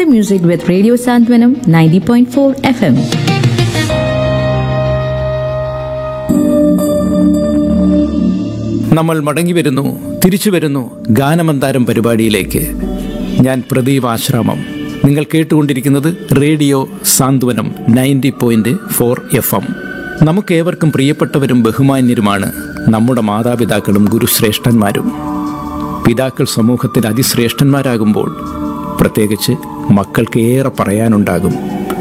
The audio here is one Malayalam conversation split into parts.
music with Radio Santwanam 90.4 FM. നമ്മൾ മടങ്ങി വരുന്നു, തിരിച്ചു വരുന്നു ഗാനമന്താരം പരിപാടിയിലേക്ക്. ഞാൻ പ്രദീപ് ആശ്രാമം. നിങ്ങൾ കേട്ടുകൊണ്ടിരിക്കുന്നത് റേഡിയോ സാന്ത്വനം 90.4 FM. നമുക്കേവർക്കും പ്രിയപ്പെട്ടവരും ബഹുമാന്യരുമാണ് നമ്മുടെ മാതാപിതാക്കളും ഗുരുശ്രേഷ്ഠന്മാരും. പിതാക്കൾ സമൂഹത്തിൽ അതിശ്രേഷ്ഠന്മാരാകുമ്പോൾ പ്രത്യേകിച്ച് മക്കൾക്ക് ഏറെ പറയാനുണ്ടാകും.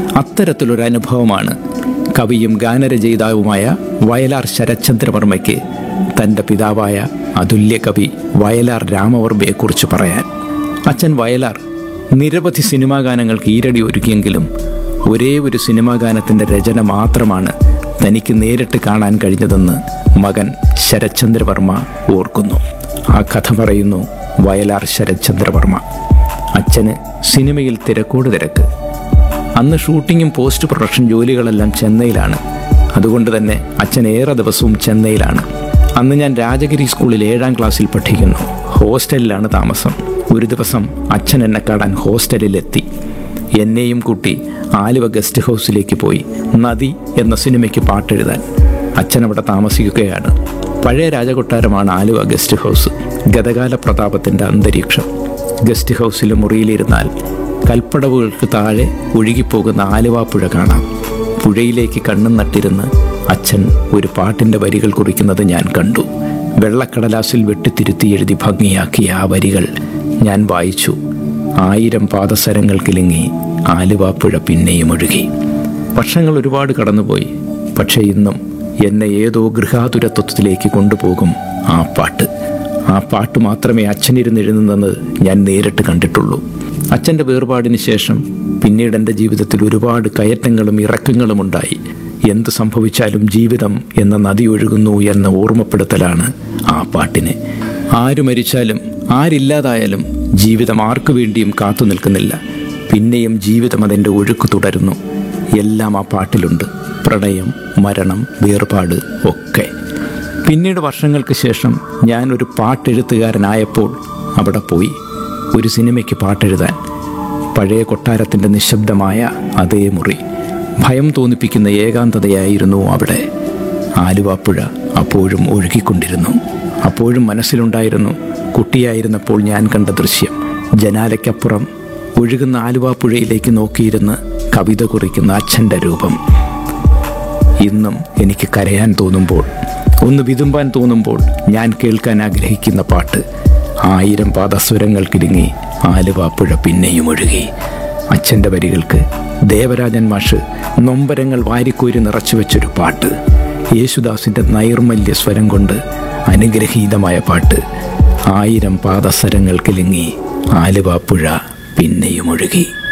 അത്തരത്തിലൊരനുഭവമാണ് കവിയും ഗാനരചയിതാവുമായ വയലാർ ശരത്ചന്ദ്രവർമ്മയ്ക്ക് തൻ്റെ പിതാവായ അതുല്യ കവി വയലാർ രാമവർമ്മയെക്കുറിച്ച് പറയാൻ. അച്ഛൻ വയലാർ നിരവധി സിനിമാ ഗാനങ്ങൾക്ക് ഈരടി ഒരുക്കിയെങ്കിലും ഒരേ ഒരു സിനിമാ ഗാനത്തിൻ്റെ രചന മാത്രമാണ് തനിക്ക് നേരിട്ട് കാണാൻ കഴിഞ്ഞതെന്ന് മകൻ ശരത്ചന്ദ്രവർമ്മ ഓർക്കുന്നു. ആ കഥ പറയുന്നു വയലാർ ശരത്ചന്ദ്രവർമ്മ. അച്ഛന് സിനിമയിൽ തിരക്കോട് തിരക്ക്. അന്ന് ഷൂട്ടിങ്ങും പോസ്റ്റ് പ്രൊഡക്ഷൻ ജോലികളെല്ലാം ചെന്നൈയിലാണ്. അതുകൊണ്ട് തന്നെ അച്ഛൻ ഏറെ ദിവസവും ചെന്നൈയിലാണ്. അന്ന് ഞാൻ രാജഗിരി സ്കൂളിൽ 7ാം ക്ലാസ്സിൽ പഠിക്കുന്നു. ഹോസ്റ്റലിലാണ് താമസം. ഒരു ദിവസം അച്ഛൻ എന്നെ കാണാൻ ഹോസ്റ്റലിലെത്തി. എന്നെയും കൂട്ടി ആലുവ ഗസ്റ്റ് ഹൗസിലേക്ക് പോയി നദി എന്ന സിനിമയ്ക്ക് പാട്ടെഴുതാൻ. അച്ഛൻ അവിടെ താമസിക്കുകയാണ്. പഴയ രാജകൊട്ടാരമാണ് ആലുവ ഗസ്റ്റ് ഹൗസ്. ഗതകാല പ്രതാപത്തിൻ്റെ അന്തരീക്ഷം. ഗസ്റ്റ് ഹൗസിലെ മുറിയിലിരുന്നാൽ കൽപ്പടവുകൾക്ക് താഴെ ഒഴുകിപ്പോകുന്ന ആലുവാപ്പുഴ കാണാം. പുഴയിലേക്ക് കണ്ണും നട്ടിരുന്ന് അച്ഛൻ ഒരു പാട്ടിൻ്റെ വരികൾ കുറിക്കുന്നത് ഞാൻ കണ്ടു. വെള്ളക്കടലാസിൽ വെട്ടിത്തിരുത്തി എഴുതി ഭംഗിയാക്കിയ ആ വരികൾ ഞാൻ വായിച്ചു. 1000 പാദസരങ്ങൾ കിലുങ്ങി ആലുവാപ്പുഴ പിന്നെയും ഒഴുകി. വർഷങ്ങൾ ഒരുപാട് കടന്നുപോയി. പക്ഷേ ഇന്നും എന്നെ ഏതോ ഗൃഹാതുരത്വത്തിലേക്ക് കൊണ്ടുപോകും ആ പാട്ട്. ആ പാട്ട് മാത്രമേ അച്ഛനിരുന്ന് എഴുതുന്നത് ഞാൻ നേരിട്ട് കണ്ടിട്ടുള്ളൂ. അച്ഛൻ്റെ വേർപാടിന് ശേഷം പിന്നീട് എൻ്റെ ജീവിതത്തിൽ ഒരുപാട് കയറ്റങ്ങളും ഇറക്കങ്ങളും ഉണ്ടായി. എന്ത് സംഭവിച്ചാലും ജീവിതം എന്ന നദി ഒഴുകുന്നു എന്ന ഓർമ്മപ്പെടുത്തലാണ് ആ പാട്ടിന്. ആര് മരിച്ചാലും ആരില്ലാതായാലും ജീവിതം ആർക്കു വേണ്ടിയും കാത്തു നിൽക്കുന്നില്ല. പിന്നെയും ജീവിതം അതിൻ്റെ ഒഴുക്ക് തുടരുന്നു. എല്ലാം ആ പാട്ടിലുണ്ട്. പ്രണയം, മരണം, വേർപാട് ഒക്കെ. പിന്നീട് വർഷങ്ങൾക്ക് ശേഷം ഞാൻ ഒരു പാട്ടെഴുത്തുകാരനായപ്പോൾ അവിടെ പോയി ഒരു സിനിമയ്ക്ക് പാട്ടെഴുതാൻ. പഴയ കൊട്ടാരത്തിൻ്റെ നിശബ്ദമായ അതേ മുറി. ഭയം തോന്നിപ്പിക്കുന്ന ഏകാന്തതയായിരുന്നു അവിടെ. ആലുവാപ്പുഴ അപ്പോഴും ഒഴുകിക്കൊണ്ടിരുന്നു. അപ്പോഴും മനസ്സിലുണ്ടായിരുന്നു കുട്ടിയായിരുന്നപ്പോൾ ഞാൻ കണ്ട ദൃശ്യം. ജനാലയ്ക്കപ്പുറം ഒഴുകുന്ന ആലുവാപ്പുഴയിലേക്ക് നോക്കിയിരുന്ന് കവിത കുറിക്കുന്ന അച്ഛൻ്റെ രൂപം. ഇന്നും എനിക്ക് കരയാൻ തോന്നുമ്പോൾ, ഒന്ന് വിതുമ്പാൻ തോന്നുമ്പോൾ ഞാൻ കേൾക്കാൻ ആഗ്രഹിക്കുന്ന പാട്ട് 1000 പാദസ്വരങ്ങൾ കിലുങ്ങി ആലുവാപ്പുഴ പിന്നെയും ഒഴുകി. അച്ഛൻ്റെ വരികൾക്ക് ദേവരാജൻ മാഷ് നൊമ്പരങ്ങൾ വാരിക്കോരി നിറച്ചു വെച്ചൊരു പാട്ട്. യേശുദാസിൻ്റെ നൈർമല്യ സ്വരം കൊണ്ട് അനുഗ്രഹീതമായ പാട്ട്. 1000 പാദസരങ്ങൾ കിലുങ്ങി ആലുവാപ്പുഴ പിന്നെയും ഒഴുകി.